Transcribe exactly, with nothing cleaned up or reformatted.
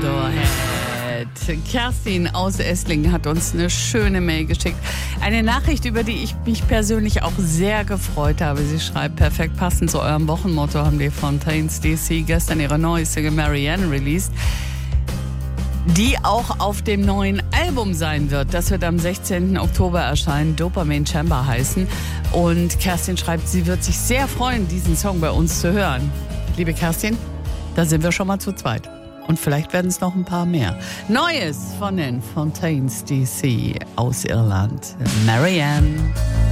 Motorhead. Kerstin aus Esslingen hat uns eine schöne Mail geschickt. Eine Nachricht, über die ich mich persönlich auch sehr gefreut habe. Sie schreibt, perfekt passend zu eurem Wochenmotto haben die Fontaines D C gestern ihre neue Single Marianne released, die auch auf dem neuen Album sein wird. Das wird am sechzehnten Oktober erscheinen, Dopamine Chamber heißen. Und Kerstin schreibt, sie wird sich sehr freuen, diesen Song bei uns zu hören. Liebe Kerstin, da sind wir schon mal zu zweit. Und vielleicht werden es noch ein paar mehr. Neues von den Fontaines D C aus Irland. Marianne.